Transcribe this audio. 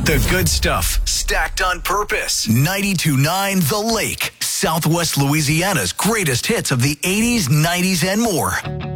The good stuff, stacked on purpose. 92.9 The Lake, Southwest Louisiana's greatest hits of the 80s, 90s, and more.